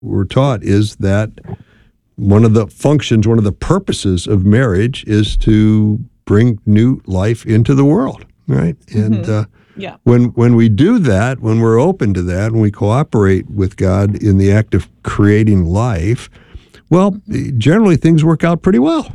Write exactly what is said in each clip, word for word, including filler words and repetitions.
we're taught is that one of the functions, one of the purposes of marriage is to bring new life into the world, right? And Mm-hmm. uh, Yeah. when when we do that, when we're open to that, when we cooperate with God in the act of creating life, well, Mm-hmm. generally things work out pretty well.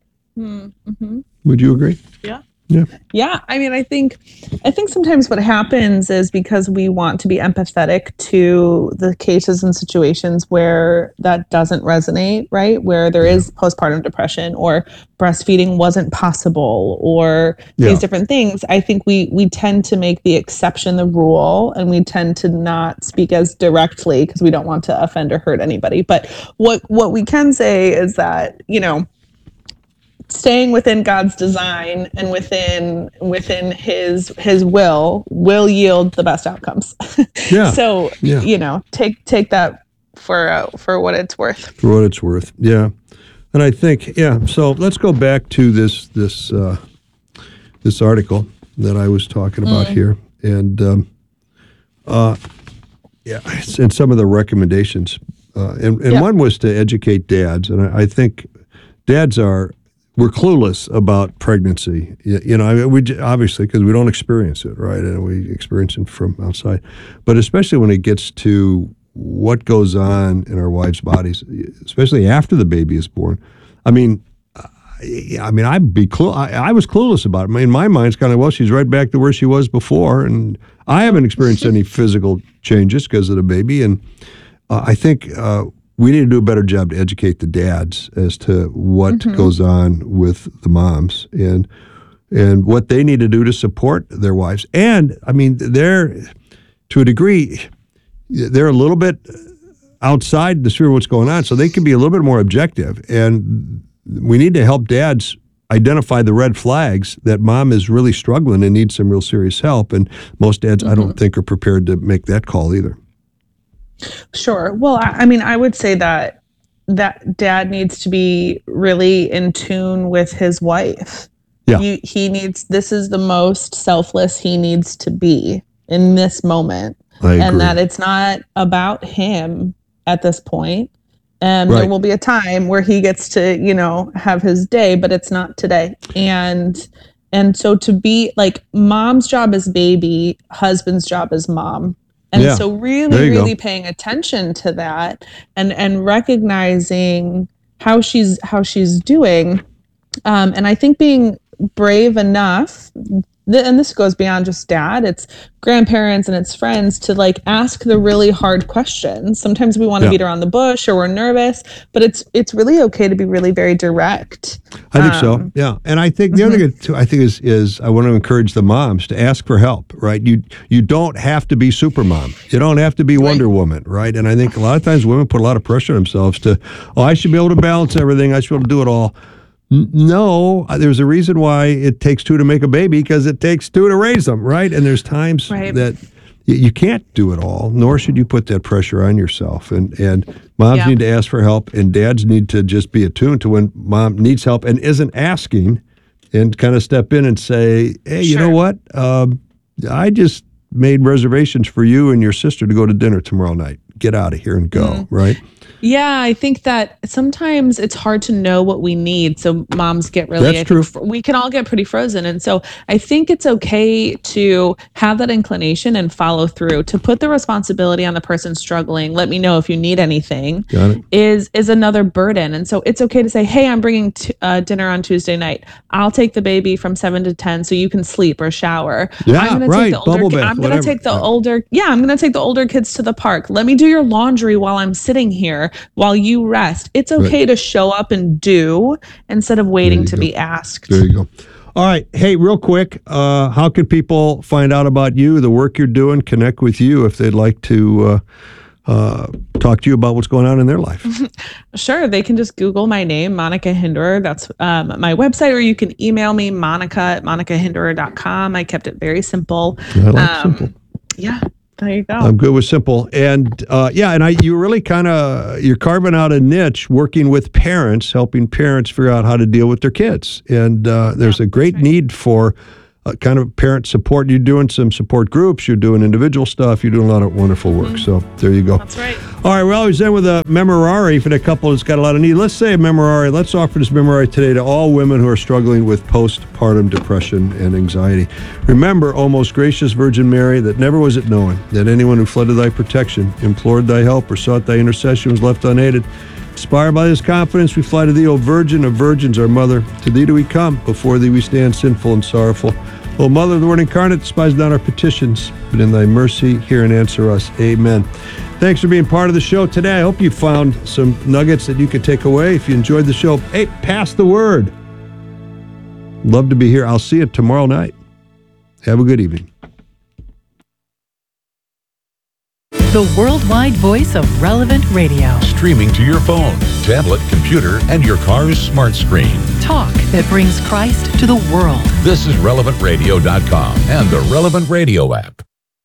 Mm-hmm. Would you agree? Yeah. Yeah. Yeah, I mean, I think, I think sometimes what happens is because we want to be empathetic to the cases and situations where that doesn't resonate, right? Where there Yeah. is postpartum depression or breastfeeding wasn't possible or Yeah. these different things. I think we we tend to make the exception the rule, and we tend to not speak as directly because we don't want to offend or hurt anybody. But what what we can say is that, you know, staying within God's design and within within his his will will yield the best outcomes. Yeah. So, Yeah. you know, take take that for uh, for what it's worth. For what it's worth. Yeah. And I think, yeah, so let's go back to this this uh, this article that I was talking about Mm. here. And um, uh, yeah, and some of the recommendations. Uh, and and Yeah. one was to educate dads. And I, I think dads are, we're clueless about pregnancy. You, you know, I mean, we j- obviously, because we don't experience it, right? And we experience it from outside. But especially when it gets to what goes on in our wives' bodies, especially after the baby is born. I mean, I, I mean, I'd be clue. I, I was clueless about it. I mean, in my mind's kind of, well, she's right back to where she was before, and I haven't experienced any physical changes because of the baby. And uh, I think uh, we need to do a better job to educate the dads as to what Mhm. goes on with the moms and and what they need to do to support their wives. And I mean, they're to a degree, they're a little bit outside the sphere of what's going on, so they can be a little bit more objective. And we need to help dads identify the red flags that mom is really struggling and needs some real serious help. And most dads, I don't think, are prepared to make that call either. Sure. Well, I, I mean, I would say that that dad needs to be really in tune with his wife. Yeah. You, he needs, this is the most selfless he needs to be in this moment. I And agree. that it's not about him at this point. And Right. there will be a time where he gets to, you know, have his day, but it's not today. And and so to be like, mom's job is baby, husband's job is mom. And Yeah. so There really, you go. really paying attention to that and and recognizing how she's how she's doing. Um, and I think being brave enough, th- and this goes beyond just dad, it's grandparents and it's friends, to like ask the really hard questions. Sometimes we want to Yeah. beat around the bush or we're nervous, but it's it's really okay to be really very direct. I think so. Um, Yeah, and I think the other thing too, I think is is I want to encourage the moms to ask for help. Right? You you don't have to be super mom. You don't have to be Wonder Woman. Right? And I think a lot of times women put a lot of pressure on themselves to, oh, I should be able to balance everything. I should be able to do it all. N- No, there's a reason why it takes two to make a baby, because it takes two to raise them. Right? And there's times Right. that y- you can't do it all, nor should you put that pressure on yourself. And and moms Yeah. need to ask for help, and dads need to just be attuned to when mom needs help and isn't asking, and kind of step in and say, hey, you know Sure. what? Um, I just made reservations for you and your sister to go to dinner tomorrow night. Get out of here and go, Mm. right? Yeah, I think that sometimes it's hard to know what we need. So moms get really, That's I think, true. fr- we can all get pretty frozen. And so I think it's okay to have that inclination and follow through, to put the responsibility on the person struggling. Let me know if you need anything. Got it. Is is another burden. And so it's okay to say, hey, I'm bringing t- uh, dinner on Tuesday night. I'll take the baby from seven to ten so you can sleep or shower. Yeah, I'm gonna right. take the older Bubble ki- bath, I'm gonna whatever. take the Yeah. older yeah, I'm gonna take the older kids to the park. Let me do your laundry while I'm sitting here while you rest. It's okay Right. to show up and do instead of waiting you to go. be asked. There you go. All right. Hey, real quick, uh, how can people find out about you, the work you're doing, connect with you if they'd like to uh, uh, talk to you about what's going on in their life? Sure, they can just Google my name, Monica Hinderer. That's um, my website, or you can email me, Monica at monica hinderer dot com. I kept it very simple. I like Um, simple. Yeah, there you go. I'm good with simple. And uh, yeah, and I you really kind of, you're carving out a niche working with parents, helping parents figure out how to deal with their kids. And uh, there's Yeah, a great that's right. need for uh, kind of parent support. You're doing some support groups. You're doing individual stuff. You're doing a lot of wonderful work. Mm-hmm. So there you go. That's right. All right, we always end with a memorare for the couple that's got a lot of need. Let's say a memorare. Let's offer this memorare today to all women who are struggling with postpartum depression and anxiety. Remember, O most gracious Virgin Mary, that never was it known that anyone who fled to thy protection, implored thy help, or sought thy intercession was left unaided. Inspired by this confidence, we fly to thee, O Virgin of Virgins, our Mother. To thee do we come. Before thee we stand sinful and sorrowful. O Mother of the Word incarnate, despise not our petitions, but in thy mercy hear and answer us. Amen. Thanks for being part of the show today. I hope you found some nuggets that you could take away. If you enjoyed the show, hey, pass the word. Love to be here. I'll see you tomorrow night. Have a good evening. The worldwide voice of Relevant Radio. Streaming to your phone, tablet, computer, and your car's smart screen. Talk that brings Christ to the world. This is relevant radio dot com and the Relevant Radio app.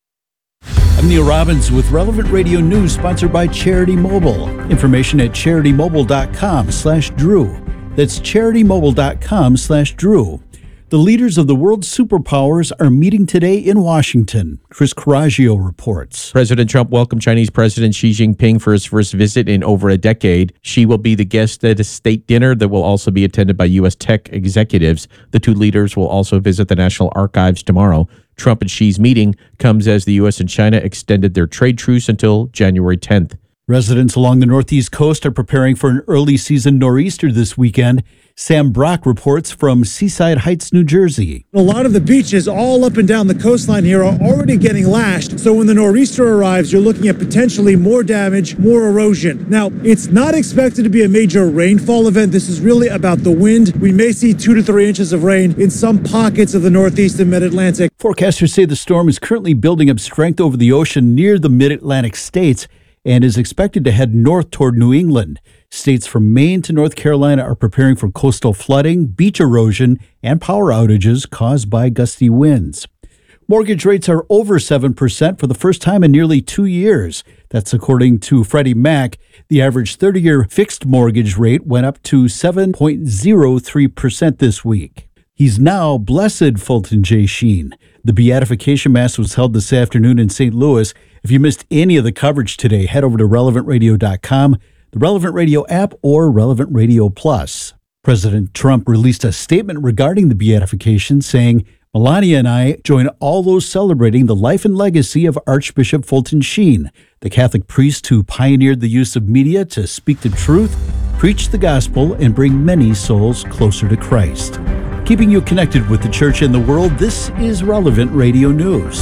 I'm Neil Robbins with Relevant Radio News, sponsored by Charity Mobile. Information at charity mobile dot com slash Drew. That's charity mobile dot com slash Drew. The leaders of the world's superpowers are meeting today in Washington. Chris Coraggio reports. President Trump welcomed Chinese President Xi Jinping for his first visit in over a decade. Xi will be the guest at a state dinner that will also be attended by U S tech executives. The two leaders will also visit the National Archives tomorrow. Trump and Xi's meeting comes as the U S and China extended their trade truce until January tenth. Residents along the Northeast coast are preparing for an early season nor'easter this weekend. Sam Brock reports from Seaside Heights, New Jersey. A lot of the beaches all up and down the coastline here are already getting lashed. So when the nor'easter arrives, you're looking at potentially more damage, more erosion. Now, it's not expected to be a major rainfall event. This is really about the wind. We may see two to three inches of rain in some pockets of the Northeast and Mid-Atlantic. Forecasters say the storm is currently building up strength over the ocean near the Mid-Atlantic states and is expected to head north toward New England. States from Maine to North Carolina are preparing for coastal flooding, beach erosion, and power outages caused by gusty winds. Mortgage rates are over seven percent for the first time in nearly two years. That's according to Freddie Mac. The average thirty-year fixed mortgage rate went up to seven point zero three percent this week. He's now Blessed Fulton J. Sheen. The Beatification Mass was held this afternoon in Saint Louis. If you missed any of the coverage today, head over to relevant radio dot com, the Relevant Radio app, or Relevant Radio Plus. President Trump released a statement regarding the beatification, saying, Melania and I join all those celebrating the life and legacy of Archbishop Fulton Sheen, the Catholic priest who pioneered the use of media to speak the truth, preach the gospel, and bring many souls closer to Christ. Keeping you connected with the church and the world, this is Relevant Radio News.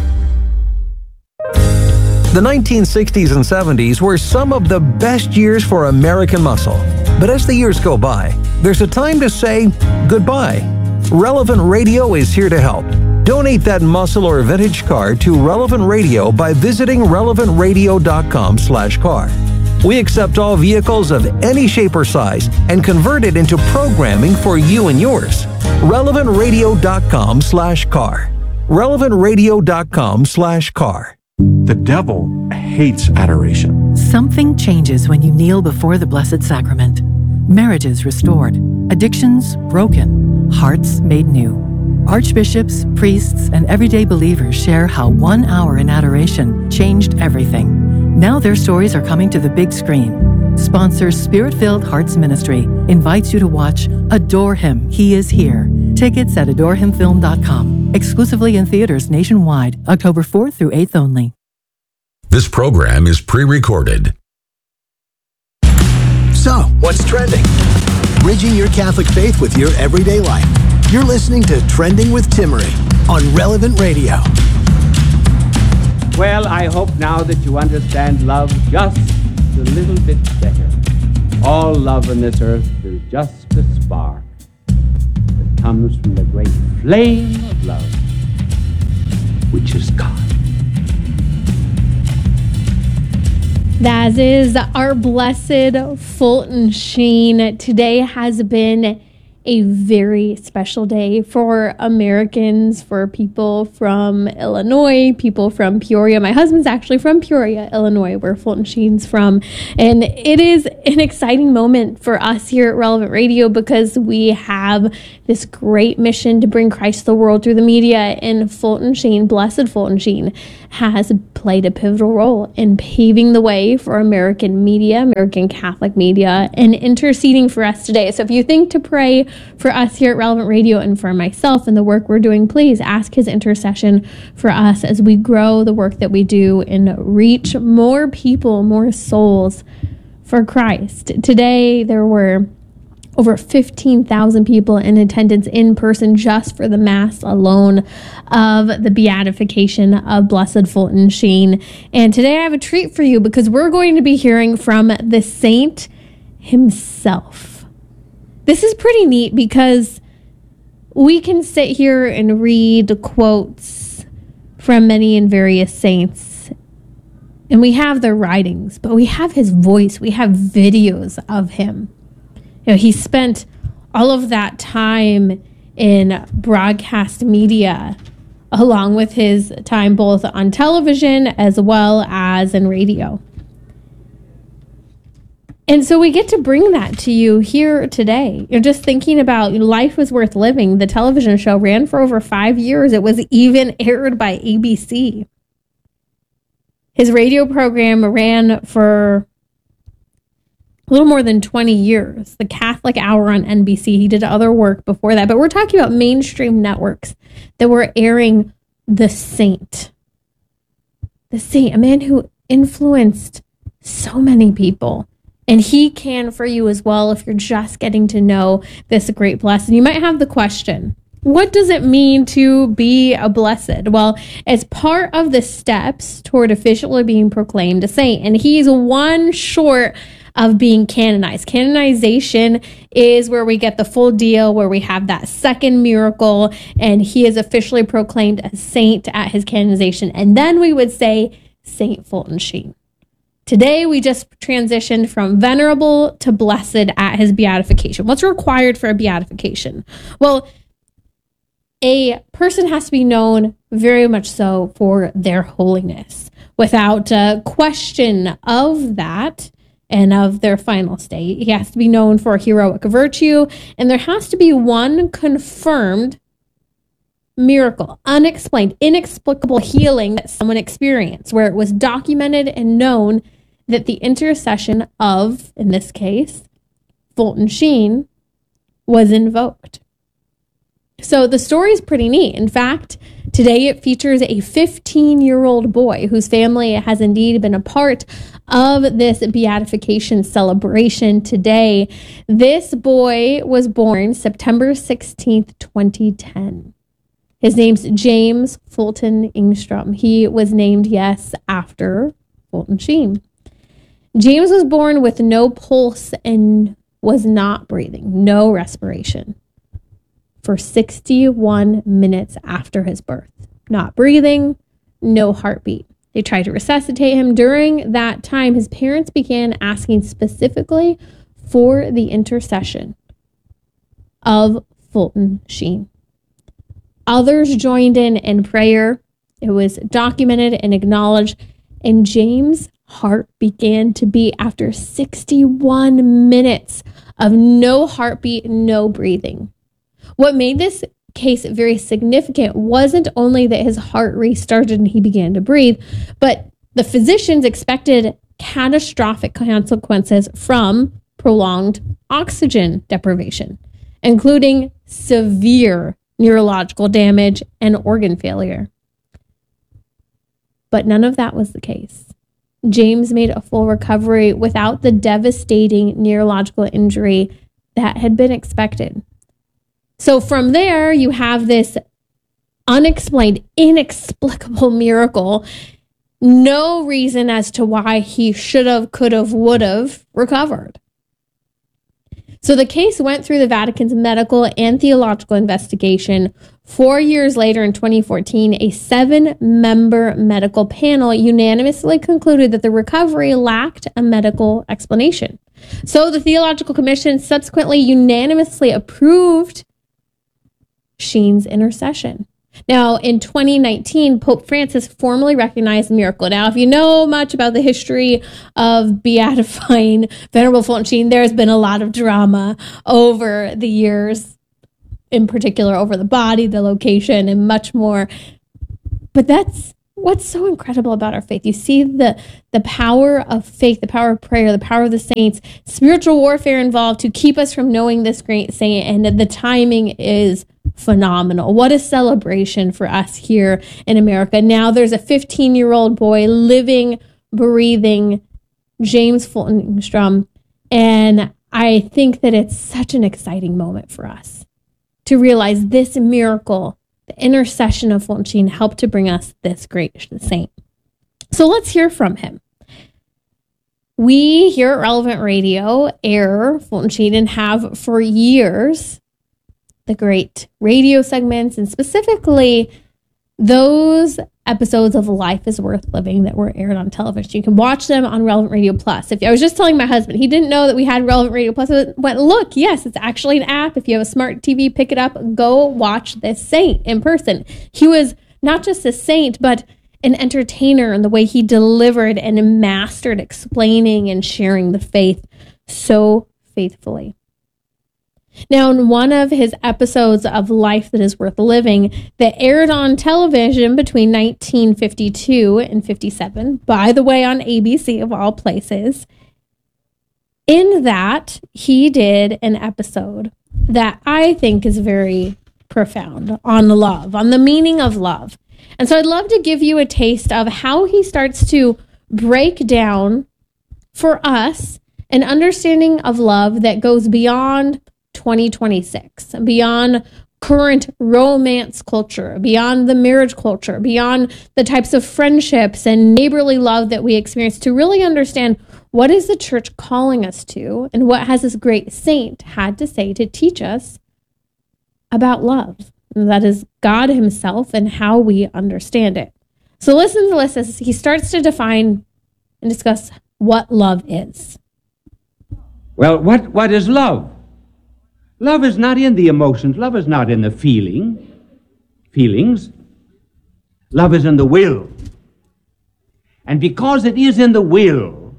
The nineteen sixties and seventies were some of the best years for American muscle. But as the years go by, there's a time to say goodbye. Relevant Radio is here to help. Donate that muscle or vintage car to Relevant Radio by visiting relevant radio dot com slash car. We accept all vehicles of any shape or size and convert it into programming for you and yours. relevant radio dot com slash car. relevant radio dot com slash car. The devil hates adoration. Something changes when you kneel before the Blessed Sacrament. Marriages restored, addictions broken, hearts made new. Archbishops, priests, and everyday believers share how one hour in adoration changed everything. Now their stories are coming to the big screen. Sponsor Spirit-Filled Hearts Ministry invites you to watch Adore Him, He Is Here. Tickets at adore him film dot com. Exclusively in theaters nationwide, October fourth through eighth only. This program is pre-recorded. So, what's trending? Bridging your Catholic faith with your everyday life. You're listening to Trending with Timmery on Relevant Radio. Well, I hope now that you understand love just a little bit better. All love on this earth is just a spark that comes from the great flame of love, which is God. That is our blessed Fulton Sheen. Today has been a very special day for Americans, for people from Illinois, people from Peoria. My husband's actually from Peoria, Illinois, where Fulton Sheen's from. And it is an exciting moment for us here at Relevant Radio because we have this great mission to bring Christ to the world through the media. And Fulton Sheen, Blessed Fulton Sheen, has played a pivotal role in paving the way for American media, American Catholic media, and interceding for us today. So if you think to pray for us here at Relevant Radio and for myself and the work we're doing, please ask his intercession for us as we grow the work that we do and reach more people, more souls for Christ. Today, there were over fifteen thousand people in attendance in person just for the Mass alone of the beatification of Blessed Fulton Sheen. And today I have a treat for you because we're going to be hearing from the saint himself. This is pretty neat because we can sit here and read quotes from many and various saints, and we have their writings, but we have his voice. We have videos of him. You know, he spent all of that time in broadcast media, along with his time both on television as well as in radio. And so we get to bring that to you here today. You're just thinking about you know, Life Was Worth Living. The television show ran for over five years. It was even aired by A B C. His radio program ran for a little more than twenty years. The Catholic Hour on N B C. He did other work before that. But we're talking about mainstream networks that were airing The Saint. The Saint, a man who influenced so many people. And he can for you as well if you're just getting to know this great blessed. And you might have the question, what does it mean to be a blessed? Well, it's part of the steps toward officially being proclaimed a saint. And he's one short of being canonized. Canonization is where we get the full deal, where we have that second miracle, and he is officially proclaimed a saint at his canonization. And then we would say Saint Fulton Sheen. Today, we just transitioned from venerable to blessed at his beatification. What's required for a beatification? Well, a person has to be known very much so for their holiness. Without a question of that and of their final state, he has to be known for heroic virtue, and there has to be one confirmed miracle, unexplained, inexplicable healing that someone experienced, where it was documented and known that the intercession of, in this case, Fulton Sheen, was invoked. So the story is pretty neat. In fact, today it features a fifteen-year-old boy whose family has indeed been a part of this beatification celebration today. This boy was born September sixteenth, twenty ten. His name's James Fulton Engstrom. He was named, yes, after Fulton Sheen. James was born with no pulse and was not breathing, no respiration, for sixty-one minutes after his birth. Not breathing, no heartbeat. They tried to resuscitate him. During that time, his parents began asking specifically for the intercession of Fulton Sheen. Others joined in in prayer. It was documented and acknowledged, and James' heart began to beat after sixty-one minutes of no heartbeat, no breathing. What made this case very significant wasn't only that his heart restarted and he began to breathe, but the physicians expected catastrophic consequences from prolonged oxygen deprivation, including severe neurological damage and organ failure. But none of that was the case. James made a full recovery without the devastating neurological injury that had been expected. So from there, you have this unexplained, inexplicable miracle. No reason as to why he should have, could have, would have recovered. So the case went through the Vatican's medical and theological investigation. Four years later, in twenty fourteen, a seven-member medical panel unanimously concluded that the recovery lacked a medical explanation. So the Theological Commission subsequently unanimously approved Sheen's intercession. Now, in twenty nineteen, Pope Francis formally recognized the miracle. Now, if you know much about the history of beatifying Venerable Fulton Sheen, there's been a lot of drama over the years, in particular over the body, the location, and much more. But that's what's so incredible about our faith. You see the, the power of faith, the power of prayer, the power of the saints, spiritual warfare involved to keep us from knowing this great saint, and the timing is phenomenal. What a celebration for us here in America. Now there's a fifteen-year-old boy living, breathing, James Fulton Engstrom, and I think that it's such an exciting moment for us to realize this miracle, the intercession of Fulton Sheen, helped to bring us this great saint. So let's hear from him. We here at Relevant Radio air Fulton Sheen and have for years the great radio segments, and specifically those episodes of Life is Worth Living that were aired on television. You can watch them on Relevant Radio Plus. If I was just telling my husband, he didn't know that we had Relevant Radio Plus. I went, look, yes, it's actually an app. If you have a smart T V, pick it up, go watch this saint in person. He was not just a saint, but an entertainer in the way he delivered and mastered explaining and sharing the faith so faithfully. Now, in one of his episodes of Life That Is Worth Living that aired on television between nineteen fifty-two and fifty-seven, by the way, on A B C of all places, in that he did an episode that I think is very profound on love, on the meaning of love. And so I'd love to give you a taste of how he starts to break down for us an understanding of love that goes beyond twenty twenty-six, beyond current romance culture, beyond the marriage culture, beyond the types of friendships and neighborly love that we experience, to really understand what is the church calling us to and what has this great saint had to say to teach us about love. And that is God himself and how we understand it. So listen to this as he starts to define and discuss what love is. Well, what, what is love? Love is not in the emotions. Love is not in the feeling, feelings. Love is in the will. And because it is in the will,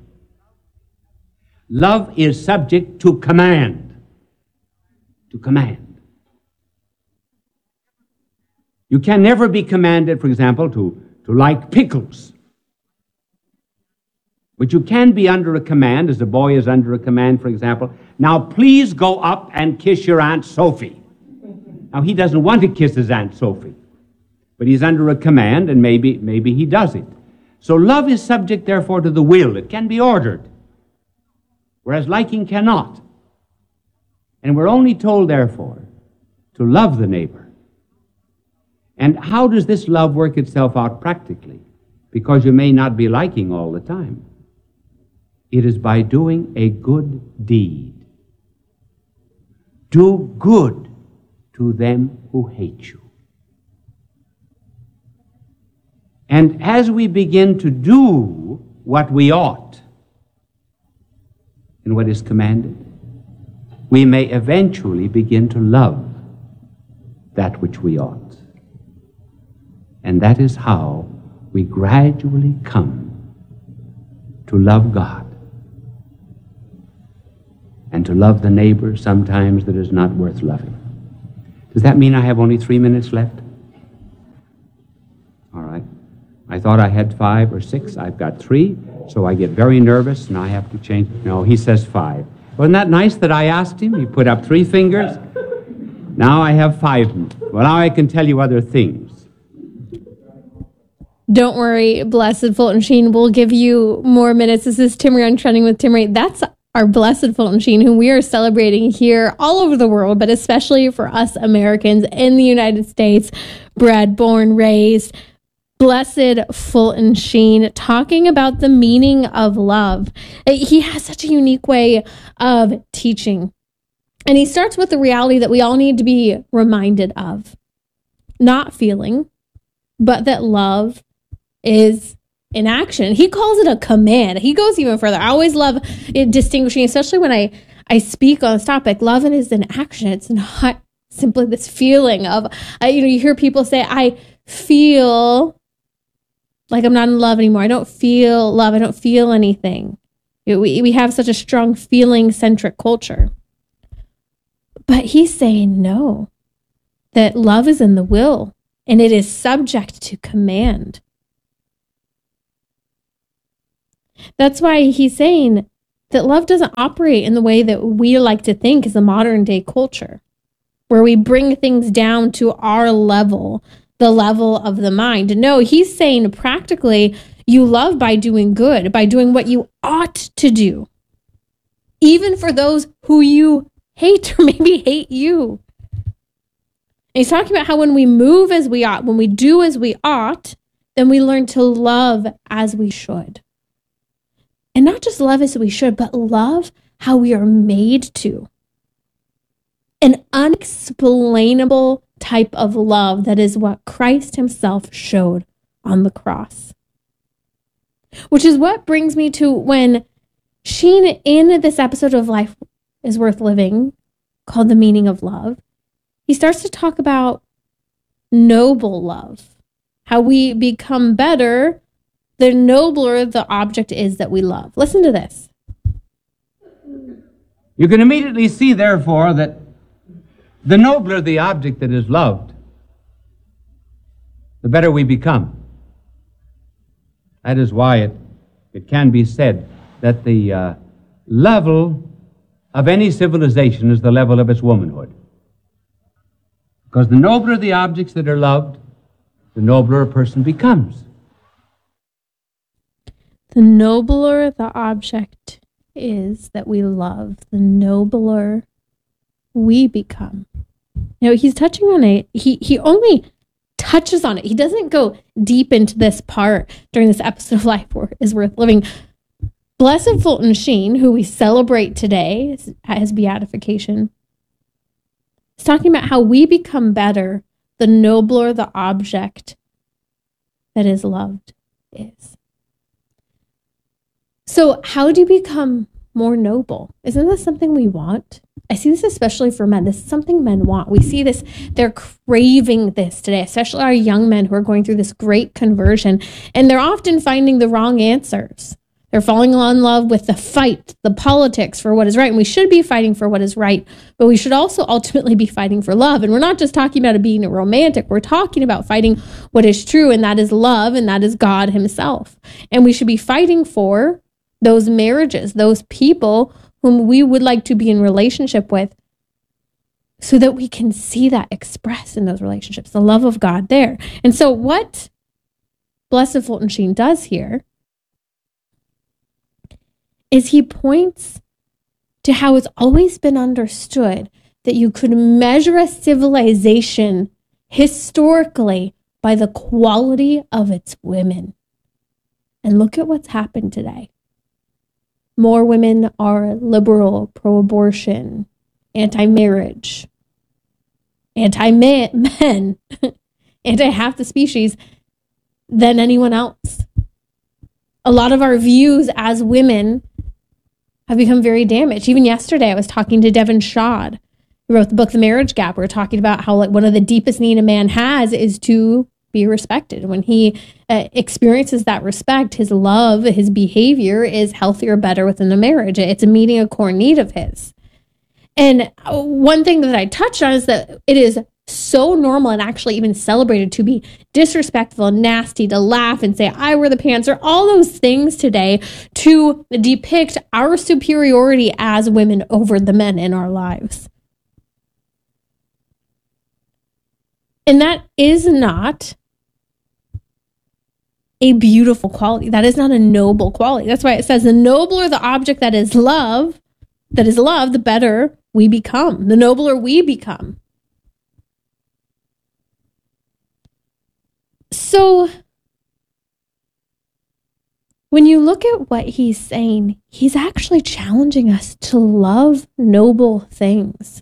love is subject to command. To command. You can never be commanded, for example, to, to like pickles. But you can be under a command, as a boy is under a command, for example. Now, please go up and kiss your Aunt Sophie. Now, he doesn't want to kiss his Aunt Sophie, but he's under a command, and maybe, maybe he does it. So love is subject, therefore, to the will. It can be ordered, whereas liking cannot. And we're only told, therefore, to love the neighbor. And how does this love work itself out practically? Because you may not be liking all the time. It is by doing a good deed. Do good to them who hate you. And as we begin to do what we ought and what is commanded, we may eventually begin to love that which we ought. And that is how we gradually come to love God and to love the neighbor sometimes that is not worth loving. Does that mean I have only three minutes left? All right. I thought I had five or six. I've got three, so I get very nervous and I have to change. No, he says five. Wasn't that nice that I asked him? He put up three fingers. Now I have five. Well, now I can tell you other things. Don't worry, Blessed Fulton Sheen. We'll give you more minutes. This is Timmerie on Trending with Timmerie. That's our Blessed Fulton Sheen, whom we are celebrating here all over the world, but especially for us Americans in the United States, bred, born, raised. Blessed Fulton Sheen, talking about the meaning of love. He has such a unique way of teaching And he starts with the reality that we all need to be reminded of. Not feeling, but that love is in action. He calls it a command. He goes even further. I always love it distinguishing, especially when I, I speak on this topic. Love is in action. It's not simply this feeling of, uh, you know, you hear people say, I feel like I'm not in love anymore. I don't feel love. I don't feel anything. We, we have such a strong feeling-centric culture. But he's saying no, that love is in the will and it is subject to command. That's why he's saying that love doesn't operate in the way that we like to think is a modern day culture, where we bring things down to our level, the level of the mind. No, he's saying practically, you love by doing good, by doing what you ought to do, even for those who you hate or maybe hate you. And he's talking about how when we move as we ought, when we do as we ought, then we learn to love as we should. And not just love as we should, but love how we are made to. An unexplainable type of love that is what Christ himself showed on the cross. Which is what brings me to when Sheen, in this episode of Life is Worth Living, called The Meaning of Love, he starts to talk about noble love, how we become better the nobler the object is that we love. Listen to this. You can immediately see, therefore, that the nobler the object that is loved, the better we become. That is why it, it can be said that the uh, level of any civilization is the level of its womanhood. Because the nobler the objects that are loved, the nobler a person becomes. The nobler the object is that we love, the nobler we become. You know, he's touching on it. He he only touches on it. He doesn't go deep into this part during this episode of Life is Worth Living. Blessed Fulton Sheen, who we celebrate today at his beatification, is talking about how we become better the nobler the object that is loved is. So how do you become more noble? Isn't this something we want? I see this especially for men. This is something men want. We see this, they're craving this today, especially our young men who are going through this great conversion, and they're often finding the wrong answers. They're falling in love with the fight, the politics for what is right. And we should be fighting for what is right, but we should also ultimately be fighting for love. And we're not just talking about it being a romantic. We're talking about fighting what is true, and that is love, and that is God himself. And we should be fighting for those marriages, those people whom we would like to be in relationship with, so that we can see that expressed in those relationships, the love of God there. And so what Blessed Fulton Sheen does here is he points to how it's always been understood that you could measure a civilization historically by the quality of its women. And look at what's happened today. More women are liberal, pro-abortion, anti-marriage, anti-men, anti-half the species than anyone else. A lot of our views as women have become very damaged. Even yesterday, I was talking to Devin Shad, who wrote the book, The Marriage Gap. We were talking about how like one of the deepest needs a man has is to be respected. When he uh, experiences that respect, his love, his behavior is healthier, better within the marriage. It's a meeting a core need of his. And one thing that I touched on is that it is so normal and actually even celebrated to be disrespectful, nasty, to laugh and say, I wear the pants, or all those things today to depict our superiority as women over the men in our lives. And that is not a beautiful quality. That is not a noble quality. That's why it says the nobler the object that is love, that is love, the better we become, the nobler we become. So When you look at what he's saying, he's actually challenging us to love noble things,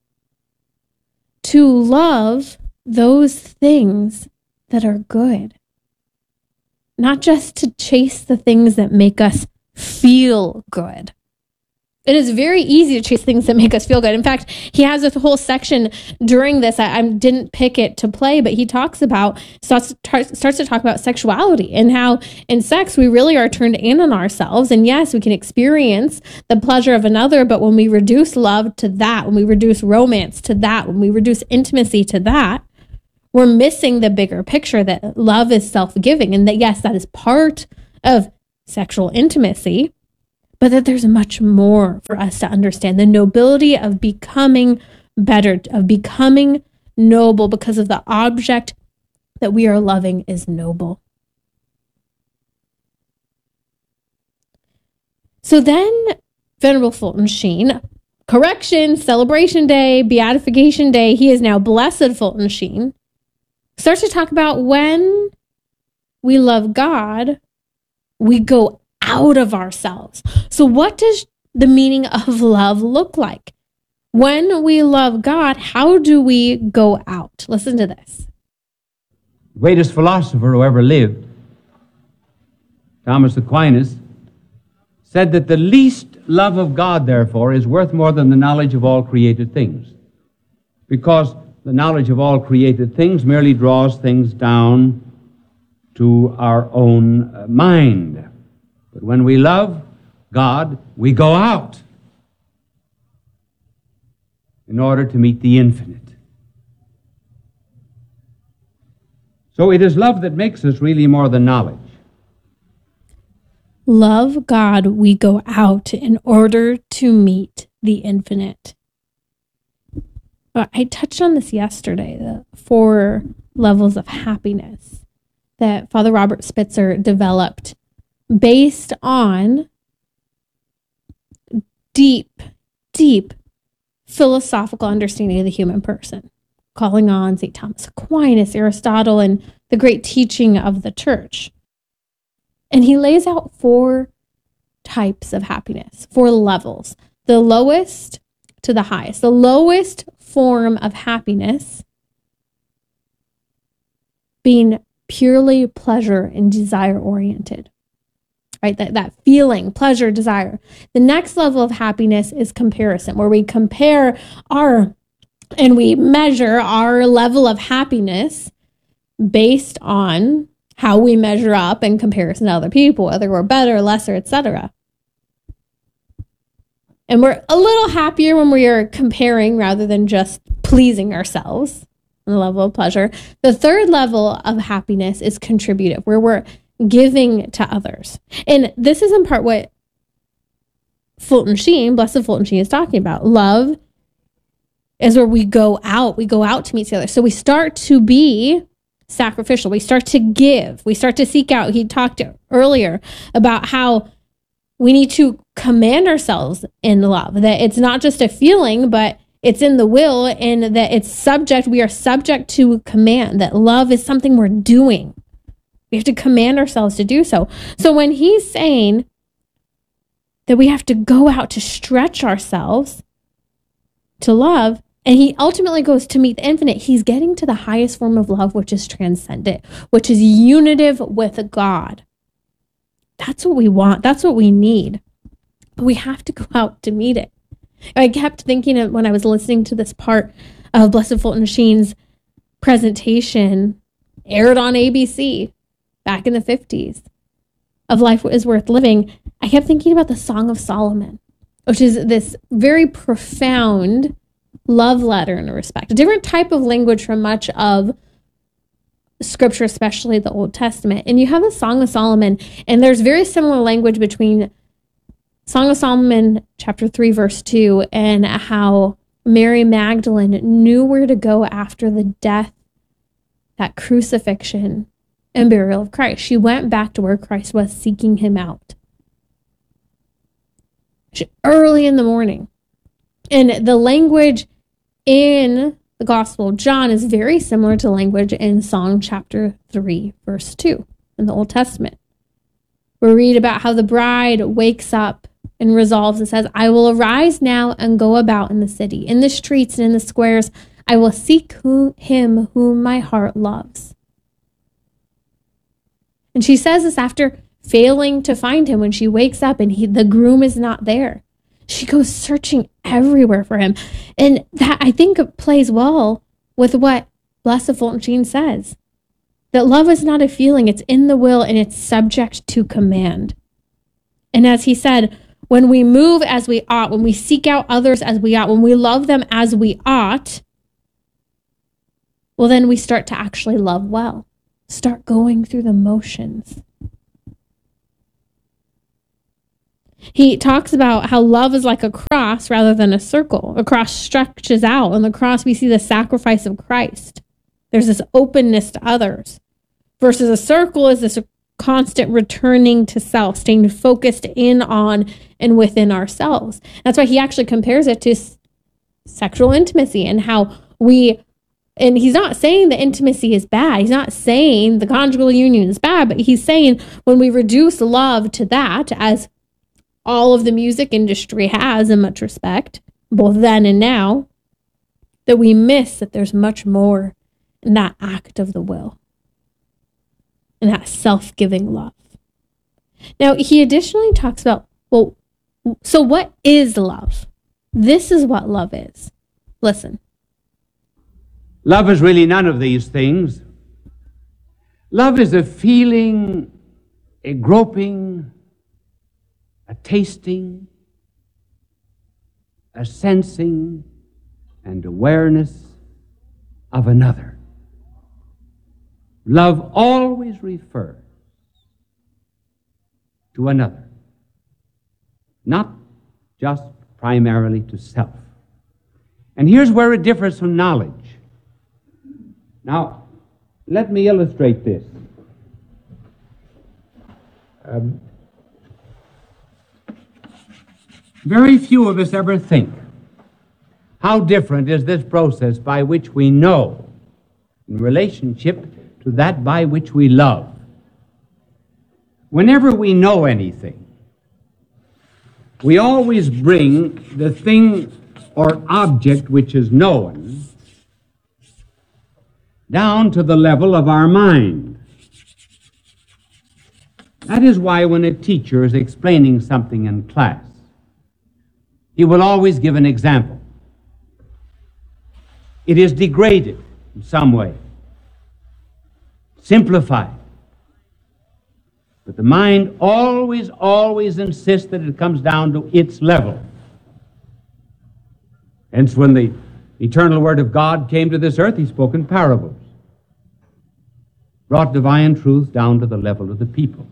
to love those things that are good, not just to chase the things that make us feel good. It is very easy to chase things that make us feel good. In fact, he has a whole section during this. I, I didn't pick it to play, but he talks about, starts, starts to talk about sexuality and how in sex we really are turned in on ourselves. And yes, we can experience the pleasure of another, but when we reduce love to that, when we reduce romance to that, when we reduce intimacy to that, we're missing the bigger picture that love is self-giving and that, yes, that is part of sexual intimacy, but that there's much more for us to understand. The nobility of becoming better, of becoming noble because of the object that we are loving is noble. So then Venerable Fulton Sheen, correction, celebration day, beatification day, he is now Blessed Fulton Sheen, starts to talk about when we love God, we go out of ourselves. So what does the meaning of love look like? When we love God, how do we go out? Listen to this. The greatest philosopher who ever lived, Thomas Aquinas, said that the least love of God, therefore, is worth more than the knowledge of all created things, because the knowledge of all created things merely draws things down to our own uh, mind. But when we love God, we go out in order to meet the infinite. So it is love that makes us really more than knowledge. Love God, we go out in order to meet the infinite. I touched on this yesterday, the four levels of happiness that Father Robert Spitzer developed based on deep, deep philosophical understanding of the human person, calling on Saint Thomas Aquinas, Aristotle, and the great teaching of the church. And he lays out four types of happiness, four levels, the lowest to the highest. The lowest form of happiness being purely pleasure and desire oriented. Right, that, that feeling, pleasure, desire. The next level of happiness is comparison, where we compare our and we measure our level of happiness based on how we measure up in comparison to other people, whether we're better, lesser, et cetera. And we're a little happier when we are comparing rather than just pleasing ourselves on the level of pleasure. The third level of happiness is contributive, where we're giving to others. And this is in part what Fulton Sheen, Blessed Fulton Sheen, is talking about. Love is where we go out. We go out to meet the other. So we start to be sacrificial. We start to give. We start to seek out. He talked earlier about how we need to command ourselves in love, that it's not just a feeling, but it's in the will, and that it's subject. We are subject to command, that love is something we're doing. We have to command ourselves to do so. So when he's saying that we have to go out to stretch ourselves to love, and he ultimately goes to meet the infinite, he's getting to the highest form of love, which is transcendent, which is unitive with God. That's what we want. That's what we need. But we have to go out to meet it. I kept thinking of when I was listening to this part of Blessed Fulton Sheen's presentation, aired on A B C back in the fifties, of Life is Worth Living. I kept thinking about the Song of Solomon, which is this very profound love letter in a respect, a different type of language from much of Scripture, especially the Old Testament. And you have the Song of Solomon, and there's very similar language between Song of Solomon chapter three, verse two, and how Mary Magdalene knew where to go after the death, that crucifixion and burial of Christ. She went back to where Christ was, seeking him out. She, early in the morning. And the language in the Gospel of John is very similar to language in Psalm chapter three, verse two in the Old Testament. We read about how the bride wakes up and resolves and says, I will arise now and go about in the city, in the streets and in the squares. I will seek who, him whom my heart loves. And she says this after failing to find him when she wakes up and he, the groom is not there. She goes searching everywhere for him. And that, I think, plays well with what Blessed Fulton Sheen says. That love is not a feeling, it's in the will and it's subject to command. And as he said, when we move as we ought, when we seek out others as we ought, when we love them as we ought, well, then we start to actually love well. Start going through the motions. He talks about how love is like a cross rather than a circle. A cross stretches out. On the cross, we see the sacrifice of Christ. There's this openness to others. Versus a circle is this constant returning to self, staying focused in on and within ourselves. That's why he actually compares it to s- sexual intimacy and how we, and he's not saying that intimacy is bad. He's not saying the conjugal union is bad, but he's saying when we reduce love to that, as all of the music industry has in much respect, both then and now, that we miss that there's much more in that act of the will and that self-giving love. Now, he additionally talks about, well, so what is love? This is what love is. Listen. Love is really none of these things. Love is a feeling, a groping, a tasting, a sensing, and awareness of another. Love always refers to another, not just primarily to self. And here's where it differs from knowledge. Now, let me illustrate this. Um, very few of us ever think, how different is this process by which we know in relationship to that by which we love? Whenever we know anything, we always bring the thing or object which is known down to the level of our mind. That is why when a teacher is explaining something in class, he will always give an example. It is degraded in some way, simplified. But the mind always, always insists that it comes down to its level. Hence, when the eternal Word of God came to this earth, he spoke in parables, brought divine truth down to the level of the people.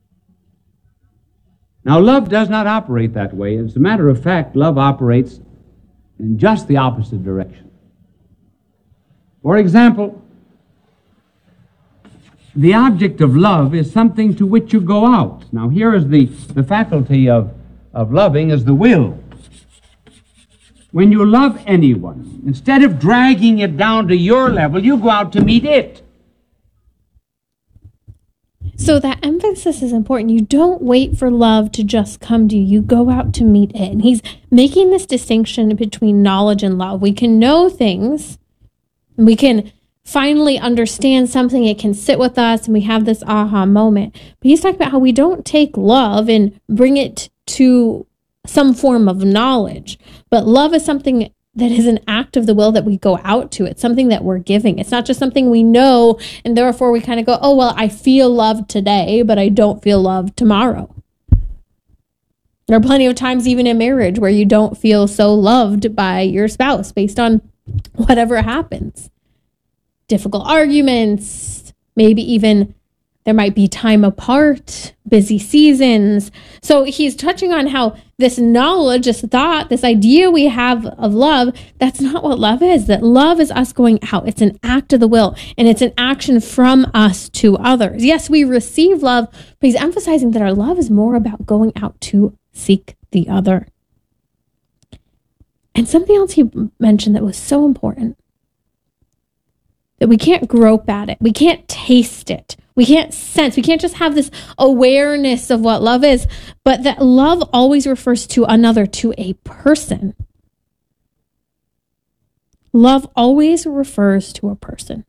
Now, love does not operate that way. As a matter of fact, love operates in just the opposite direction. For example, the object of love is something to which you go out. Now, here is the, the faculty of, of loving is the will. When you love anyone, instead of dragging it down to your level, you go out to meet it. So that emphasis is important. You don't wait for love to just come to you. You go out to meet it. And he's making this distinction between knowledge and love. We can know things. We can finally understand something. It can sit with us and we have this aha moment. But he's talking about how we don't take love and bring it to some form of knowledge. But love is something that is an act of the will that we go out to. It's something that we're giving. It's not just something we know, and therefore we kind of go, oh, well, I feel loved today, but I don't feel loved tomorrow. There are plenty of times, even in marriage, where you don't feel so loved by your spouse based on whatever happens. Difficult arguments, maybe even there might be time apart, busy seasons. So he's touching on how this knowledge, this thought, this idea we have of love, that's not what love is. That love is us going out. It's an act of the will, and it's an action from us to others. Yes, we receive love, but he's emphasizing that our love is more about going out to seek the other. And something else he mentioned that was so important that we can't grope at it. We can't taste it. We can't sense. We can't just have this awareness of what love is, but that love always refers to another, to a person. Love always refers to a person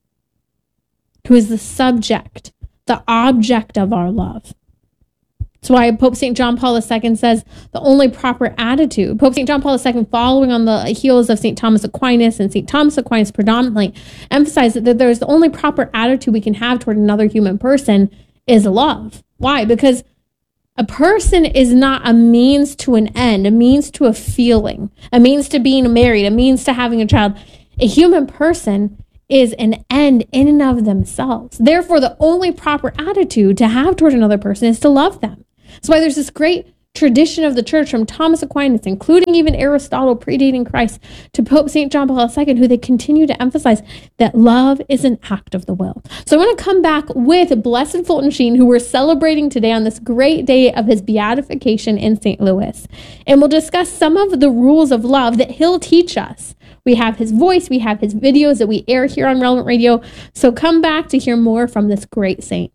who is the subject, the object of our love. That's why Pope Saint John Paul the Second says the only proper attitude, Pope Saint John Paul the Second, following on the heels of Saint Thomas Aquinas, and Saint Thomas Aquinas predominantly emphasized that there's the only proper attitude we can have toward another human person is love. Why? Because a person is not a means to an end, a means to a feeling, a means to being married, a means to having a child. A human person is an end in and of themselves. Therefore, the only proper attitude to have toward another person is to love them. That's why there's this great tradition of the church from Thomas Aquinas, including even Aristotle predating Christ, to Pope Saint John Paul the Second, who they continue to emphasize that love is an act of the will. So I want to come back with Blessed Fulton Sheen, who we're celebrating today on this great day of his beatification in Saint Louis. And we'll discuss some of the rules of love that he'll teach us. We have his voice, we have his videos that we air here on Relevant Radio. So come back to hear more from this great saint.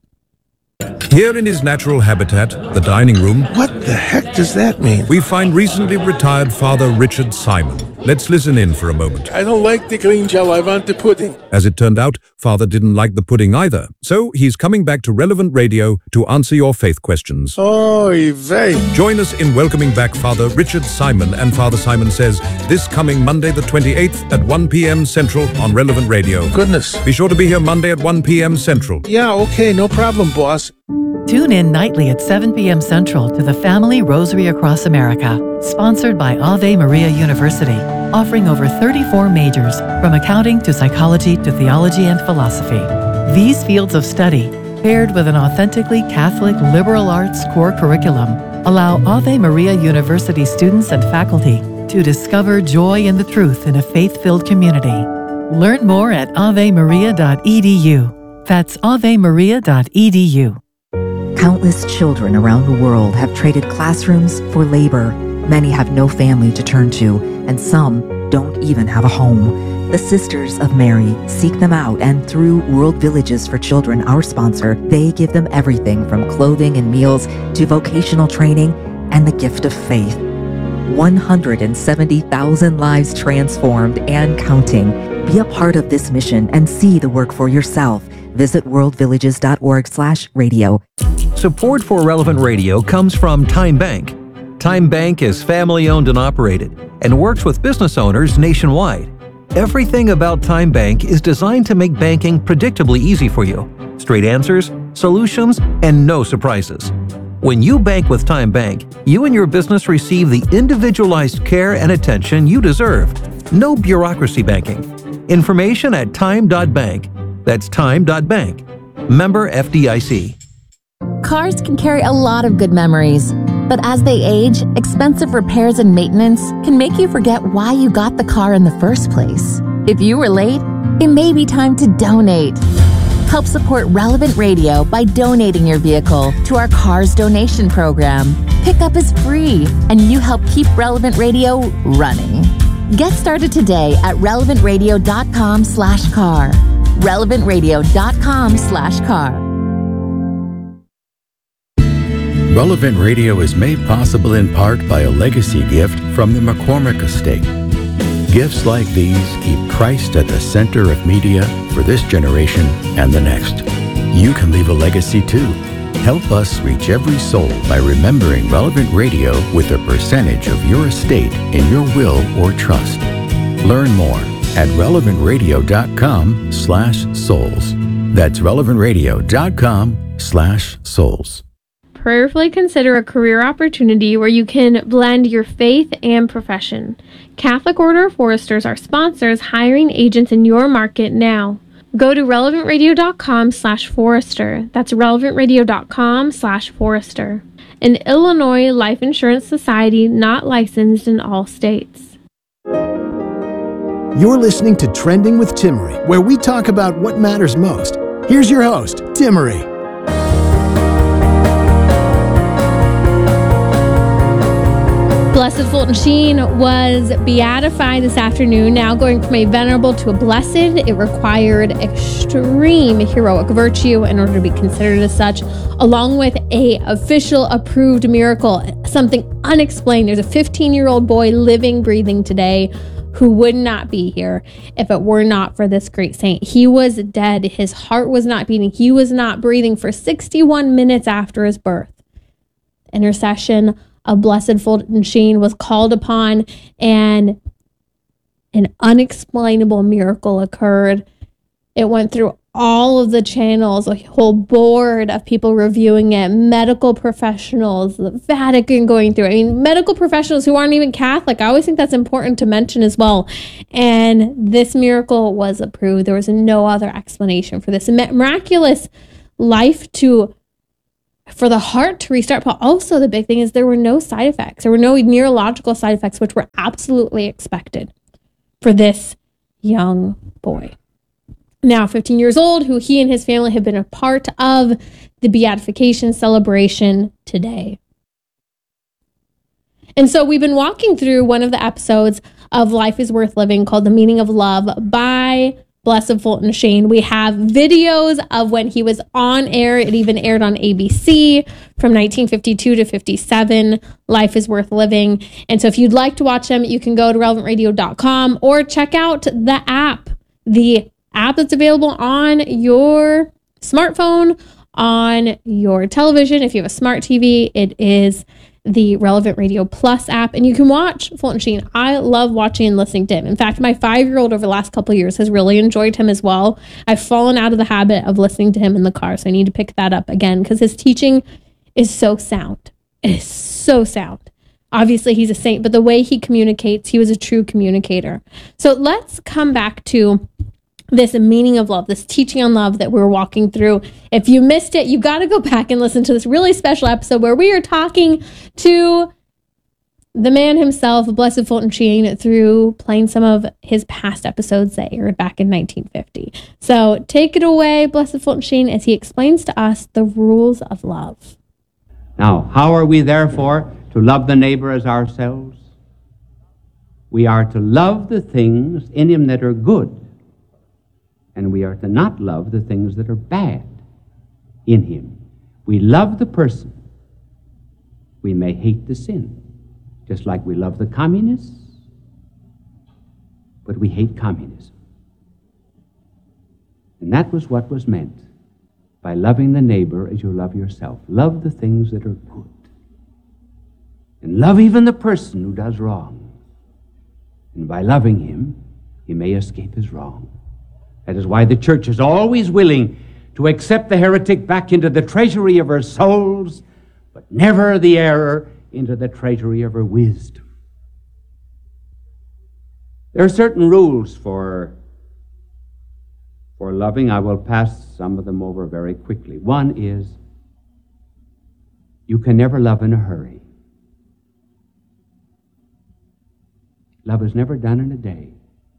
Here in his natural habitat, the dining room, what the heck does that mean? We find recently retired Father Richard Simon. Let's listen in for a moment. I don't like the green gel, I want the pudding. As it turned out, Father didn't like the pudding either. So he's coming back to Relevant Radio to answer your faith questions. Oy vey. Join us in welcoming back Father Richard Simon and Father Simon Says this coming Monday the twenty-eighth at one p.m. Central on Relevant Radio. Goodness. Be sure to be here Monday at one p.m. Central. Yeah, okay, no problem, boss. Tune in nightly at seven p.m. Central to the Family Rosary Across America, sponsored by Ave Maria University, offering over thirty-four majors, from accounting to psychology to theology and philosophy. These fields of study, paired with an authentically Catholic liberal arts core curriculum, allow Ave Maria University students and faculty to discover joy in the truth in a faith-filled community. Learn more at ave maria dot e d u. That's ave maria dot e d u. Countless children around the world have traded classrooms for labor. Many have no family to turn to, and some don't even have a home. The Sisters of Mary seek them out, and through World Villages for Children, our sponsor, they give them everything from clothing and meals to vocational training and the gift of faith. one hundred seventy thousand lives transformed and counting. Be a part of this mission and see the work for yourself. Visit world villages dot org slash radio. Support for Relevant Radio comes from Time Bank. Time Bank is family-owned and operated and works with business owners nationwide. Everything about Time Bank is designed to make banking predictably easy for you. Straight answers, solutions, and no surprises. When you bank with Time Bank, you and your business receive the individualized care and attention you deserve. No bureaucracy banking. Information at time dot bank. That's time dot bank. Member F D I C. Cars can carry a lot of good memories, but as they age, expensive repairs and maintenance can make you forget why you got the car in the first place. If you were late, it may be time to donate. Help support Relevant Radio by donating your vehicle to our Cars Donation Program. Pickup is free, and you help keep Relevant Radio running. Get started today at relevant radio dot com slash car. relevant radio dot com slash car. Relevant Radio is made possible in part by a legacy gift from the McCormick Estate. Gifts like these keep Christ at the center of media for this generation and the next. You can leave a legacy too. Help us reach every soul by remembering Relevant Radio with a percentage of your estate in your will or trust. Learn more at relevant radio dot com slash souls. That's relevant radio dot com slash souls. Prayerfully consider a career opportunity where you can blend your faith and profession. Catholic Order of Foresters are sponsors hiring agents in your market now. Go to relevant radio dot com slash forester. That's relevant radio dot com slash forester. An Illinois Life Insurance Society not licensed in all states. You're listening to Trending with Timmery, where we talk about what matters most. Here's your host, Timmery. Blessed Fulton Sheen was beatified this afternoon. Now going from a venerable to a blessed, it required extreme heroic virtue in order to be considered as such, along with a official approved miracle, something unexplained. There's a fifteen-year-old boy living, breathing today who would not be here if it were not for this great saint. He was dead. His heart was not beating. He was not breathing for sixty-one minutes after his birth. Intercession of Blessed Fulton Sheen was called upon, and an unexplainable miracle occurred. It went through all of the channels, a whole board of people reviewing it, medical professionals, the Vatican going through it. I mean, medical professionals who aren't even Catholic. I always think that's important to mention as well. And this miracle was approved. There was no other explanation for this miraculous life to for the heart to restart. But also the big thing is there were no side effects. There were no neurological side effects, which were absolutely expected for this young boy. Now fifteen years old, who he and his family have been a part of the beatification celebration today. And so we've been walking through one of the episodes of Life is Worth Living called The Meaning of Love by Blessed Fulton Sheen. We have videos of when he was on air. It even aired on A B C from nineteen fifty-two to fifty-seven, Life is Worth Living. And so if you'd like to watch them, you can go to relevant radio dot com or check out the app, the app that's available on your smartphone, on your television. If you have a smart T V, it is the Relevant Radio Plus app, and you can watch Fulton Sheen. I love watching and listening to him. In fact, my five-year-old over the last couple of years has really enjoyed him as well. I've fallen out of the habit of listening to him in the car, so I need to pick that up again because his teaching is so sound. It is so sound. Obviously, he's a saint, but the way he communicates, he was a true communicator. So let's come back to this meaning of love, this teaching on love that we're walking through. If you missed it, you've got to go back and listen to this really special episode where we are talking to the man himself, Blessed Fulton Sheen, through playing some of his past episodes that aired back in nineteen fifty. So take it away, Blessed Fulton Sheen, as he explains to us the rules of love. Now, how are we therefore to love the neighbor as ourselves? We are to love the things in him that are good, and we are to not love the things that are bad in him. We love the person. We may hate the sin, just like we love the communists, but we hate communism. And that was what was meant by loving the neighbor as you love yourself. Love the things that are good. And love even the person who does wrong. And by loving him, he may escape his wrong. That is why the church is always willing to accept the heretic back into the treasury of her souls, but never the error into the treasury of her wisdom. There are certain rules for, for loving. I will pass some of them over very quickly. One is, you can never love in a hurry. Love is never done in a day.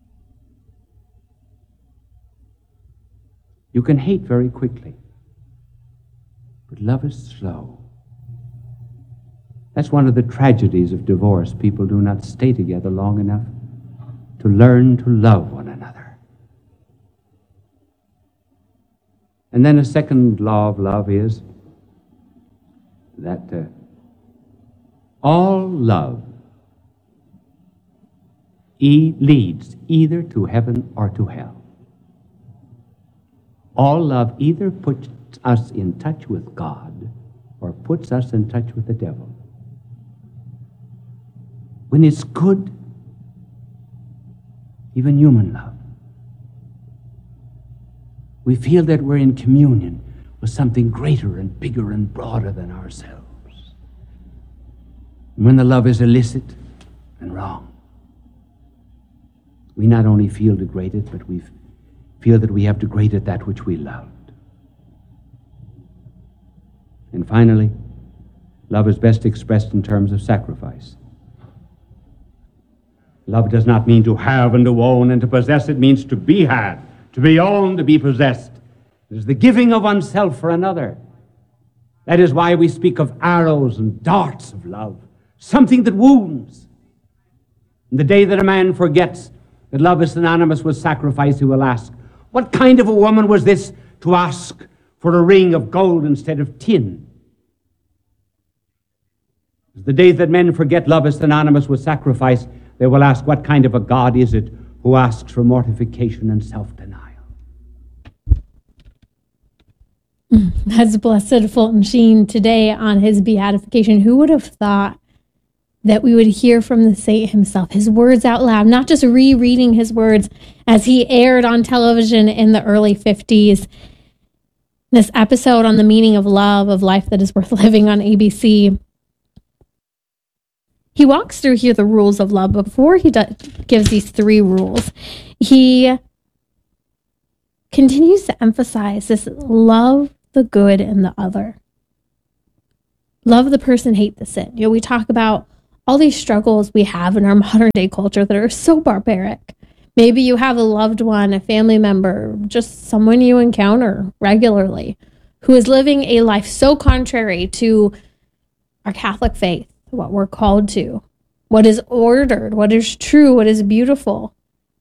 You can hate very quickly, but love is slow. That's one of the tragedies of divorce. People do not stay together long enough to learn to love one another. And then a second law of love is that uh, all love e- leads either to heaven or to hell. All love either puts us in touch with God or puts us in touch with the devil. When it's good, even human love, we feel that we're in communion with something greater and bigger and broader than ourselves. And when the love is illicit and wrong, we not only feel degraded, but we feel that we have degraded that which we loved. And finally, love is best expressed in terms of sacrifice. Love does not mean to have and to own and to possess. It means to be had, to be owned, to be possessed. It is the giving of oneself for another. That is why we speak of arrows and darts of love. something that wounds. And the day that a man forgets that love is synonymous with sacrifice, he will ask, what kind of a woman was this to ask for a ring of gold instead of tin? The day that men forget love is synonymous with sacrifice, they will ask, what kind of a God is it who asks for mortification and self-denial? That's Blessed Fulton Sheen today on his beatification. Who would have thought that we would hear from the saint himself, his words out loud, not just rereading his words as he aired on television in the early fifties. This episode on the meaning of love, of life that is worth living on A B C. He walks through here the rules of love. Before he does, gives these three rules, he continues to emphasize this: love the good in the other. Love the person, hate the sin. You know, we talk about all these struggles we have in our modern day culture that are so barbaric. Maybe you have a loved one, a family member, just someone you encounter regularly who is living a life so contrary to our Catholic faith, what we're called to, what is ordered, what is true, what is beautiful.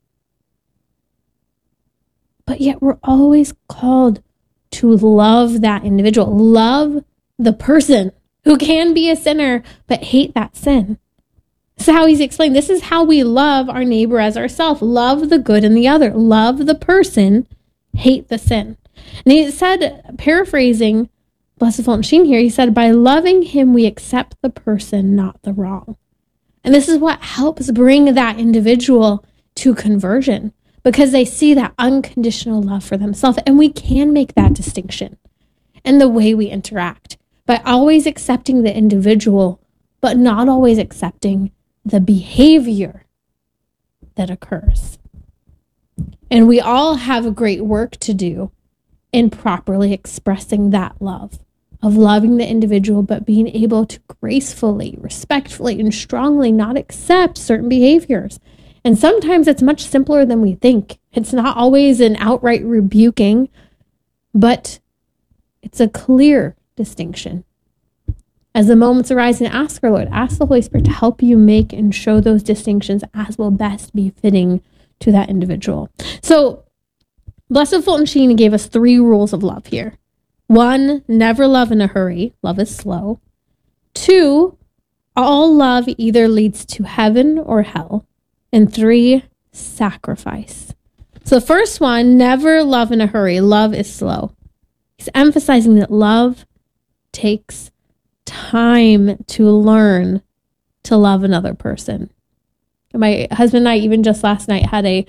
But yet we're always called to love that individual, love the person who can be a sinner, but hate that sin. This is how he's explained. This is how we love our neighbor as ourselves. Love the good in the other. Love the person, hate the sin. And he said, paraphrasing Blessed Fulton Sheen here, he said, by loving him, we accept the person, not the wrong. And this is what helps bring that individual to conversion, because they see that unconditional love for themselves. And we can make that distinction in the way we interact by always accepting the individual, but not always accepting the behavior that occurs. And we all have a great work to do in properly expressing that love, of loving the individual, but being able to gracefully, respectfully, and strongly not accept certain behaviors. And sometimes it's much simpler than we think. It's not always an outright rebuking, but it's a clear distinction. As the moments arise, and ask our Lord, ask the Holy Spirit to help you make and show those distinctions as will best be fitting to that individual. So, Blessed Fulton Sheen gave us three rules of love here. One, never love in a hurry. Love is slow. Two, all love either leads to heaven or hell. And three, sacrifice. So the first one, never love in a hurry. Love is slow. He's emphasizing that love takes time to learn to love another person. My husband and I, even just last night, had a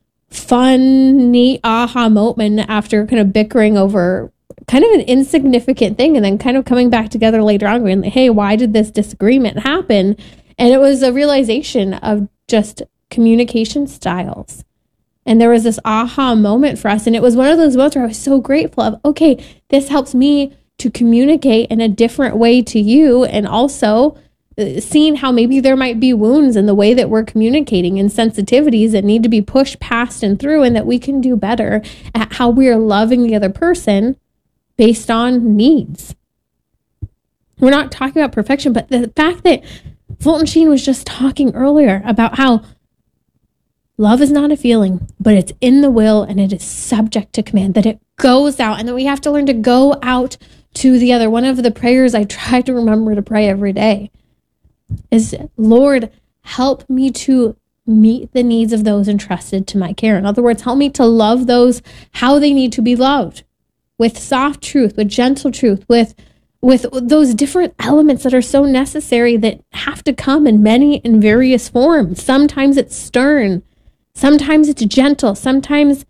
fun, neat aha moment after kind of bickering over kind of an insignificant thing, and then kind of coming back together later on going, hey, why did this disagreement happen? And it was a realization of just communication styles. And there was this aha moment for us. And it was one of those moments where I was so grateful of, okay, this helps me to communicate in a different way to you. And also seeing how maybe there might be wounds in the way that we're communicating and sensitivities that need to be pushed past and through, and that we can do better at how we are loving the other person based on needs. We're not talking about perfection, but the fact that Fulton Sheen was just talking earlier about how love is not a feeling, but it's in the will and it is subject to command, that it goes out, and that we have to learn to go out to the other. One of the prayers I try to remember to pray every day is, Lord, help me to meet the needs of those entrusted to my care. In other words, help me to love those how they need to be loved, with soft truth, with gentle truth, with with those different elements that are so necessary that have to come in many and various forms. Sometimes it's stern, sometimes it's gentle, sometimes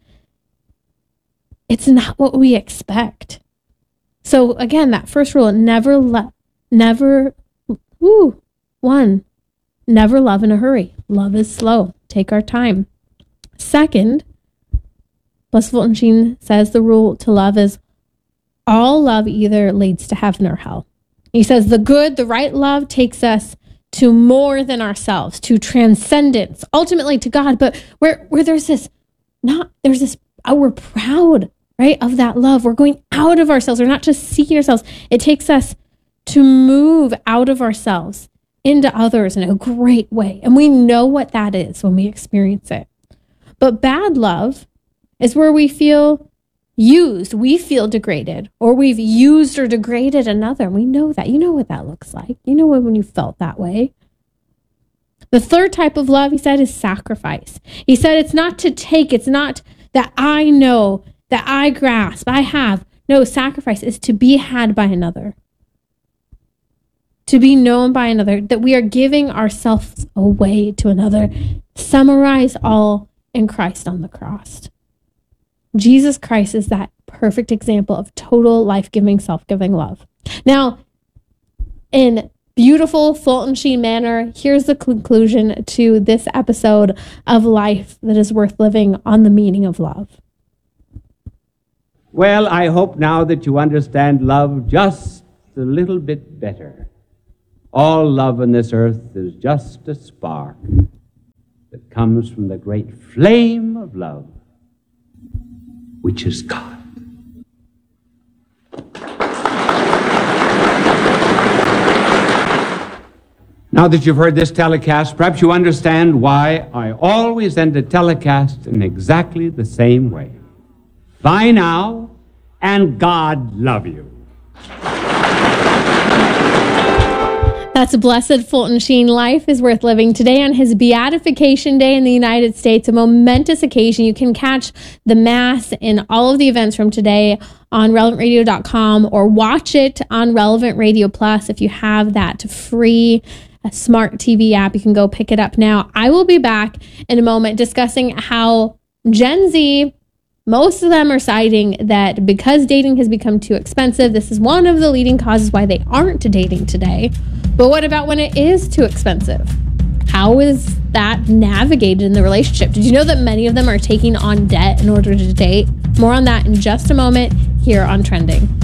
it's not what we expect. So again, that first rule, never let, never, ooh, one, never love in a hurry. Love is slow. Take our time. Second, Blessed Fulton Sheen says the rule to love is all love either leads to heaven or hell. He says the good, the right love takes us to more than ourselves, to transcendence, ultimately to God. But where, where there's this, not, there's this, oh, we're proud, right, of that love. We're going out of ourselves. We're not just seeking ourselves. It takes us to move out of ourselves into others in a great way. And we know what that is when we experience it. But bad love is where we feel used, we feel degraded, or we've used or degraded another. We know that. You know what that looks like. You know when you felt that way. The third type of love, he said, is sacrifice. He said it's not to take, it's not that I know, that I grasp, I have. No, sacrifice is to be had by another. To be known by another, that we are giving ourselves away to another. Summarize all in Christ on the cross. Jesus Christ is that perfect example of total life-giving, self-giving love. Now, in beautiful Fulton Sheen manner, here's the conclusion to this episode of Life That Is Worth Living on the meaning of love. Well, I hope now that you understand love just a little bit better. All love on this earth is just a spark that comes from the great flame of love, which is God. Now that you've heard this telecast, perhaps you understand why I always end a telecast in exactly the same way. Bye now, and God love you. That's Blessed Fulton Sheen. Life is worth living. Today on his Beatification Day in the United States, a momentous occasion. You can catch the Mass and all of the events from today on relevant radio dot com or watch it on Relevant Radio Plus. If you have that free a smart T V app, you can go pick it up now. I will be back in a moment discussing how Gen Z, most of them are citing that because dating has become too expensive, this is one of the leading causes why they aren't dating today. But what about when it is too expensive? How is that navigated in the relationship? Did you know that many of them are taking on debt in order to date? More on that in just a moment here on Trending.